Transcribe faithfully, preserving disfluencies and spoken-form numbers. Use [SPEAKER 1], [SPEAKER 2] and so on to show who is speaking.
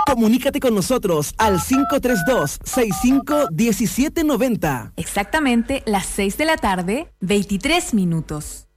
[SPEAKER 1] Comunícate con nosotros al cinco tres dos, seis cinco uno siete nueve cero.
[SPEAKER 2] Exactamente las seis de la tarde, veintitrés minutos.